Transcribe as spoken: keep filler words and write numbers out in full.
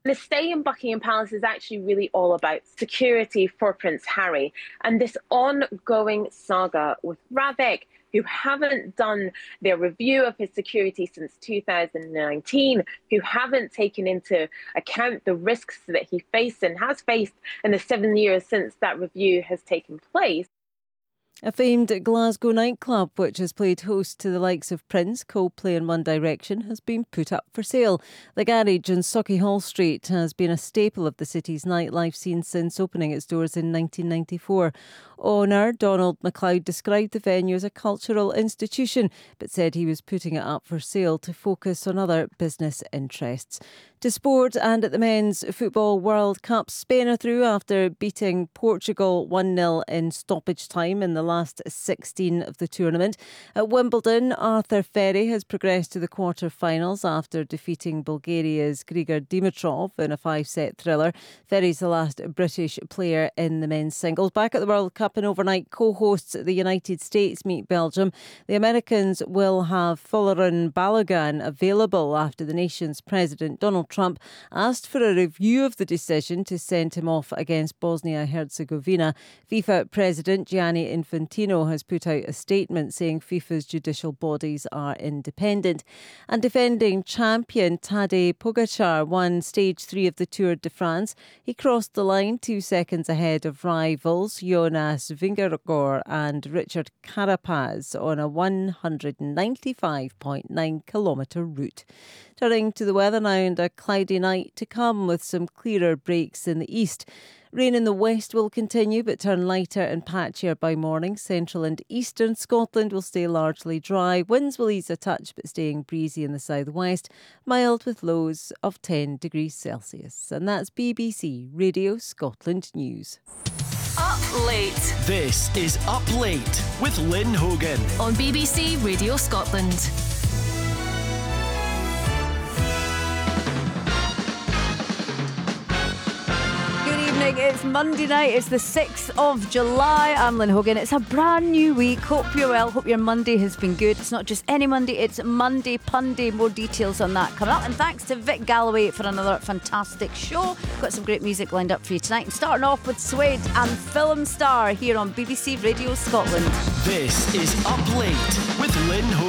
The stay in Buckingham Palace is actually really all about security for Prince Harry and this ongoing saga with Ravik, who haven't done their review of his security since two thousand nineteen, who haven't taken into account the risks that he faced and has faced in the seven years since that review has taken place. A famed Glasgow nightclub, which has played host to the likes of Prince, Coldplay and One Direction, has been put up for sale. The Garage on Sauchiehall Street has been a staple of the city's nightlife scene since opening its doors in nineteen ninety-four. Owner Donald MacLeod described the venue as a cultural institution, but said he was putting it up for sale to focus on other business interests. To sport, and at the Men's Football World Cup, Spain are through after beating Portugal one nil in stoppage time in the last sixteen of the tournament. At Wimbledon, Arthur Ferry has progressed to the quarter-finals after defeating Bulgaria's Grigor Dimitrov in a five-set thriller. Ferry's the last British player in the men's singles. Back at the World Cup and overnight, co-hosts the United States meet Belgium. The Americans will have Folarin Balogun available after the nation's president, Donald Trump, asked for a review of the decision to send him off against Bosnia-Herzegovina. FIFA President Gianni Infantino has put out a statement saying FIFA's judicial bodies are independent. And defending champion Tadej Pogacar won stage three of the Tour de France. He crossed the line two seconds ahead of rivals Jonas Vingegaard and Richard Carapaz on a one hundred ninety-five point nine kilometre route. Turning to the weather now, and a cloudy night to come with some clearer breaks in the east. Rain in the west will continue but turn lighter and patchier by morning. Central and eastern Scotland will stay largely dry. Winds will ease a touch but staying breezy in the southwest. Mild with lows of ten degrees Celsius. And that's B B C Radio Scotland News. Up Late. This is Up Late with Lynn Hogan on B B C Radio Scotland. It's Monday night, it's the sixth of July. I'm Lynn Hogan. It's a brand new week. Hope you're well, hope your Monday has been good. It's not just any Monday, it's Monday Punday. More details on that coming up. And thanks to Vic Galloway for another fantastic show. Got some great music lined up for you tonight. And starting off with Suede and Film Star here on B B C Radio Scotland. This is Up Late with Lynn Hogan.